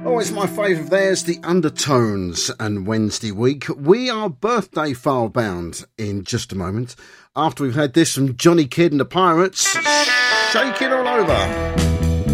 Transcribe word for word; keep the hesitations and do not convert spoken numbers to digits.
Oh, it's my favourite of theirs, The Undertones, and Wednesday week. We are birthday file bound in just a moment. After we've had this from Johnny Kidd and the Pirates, Shaking All Over.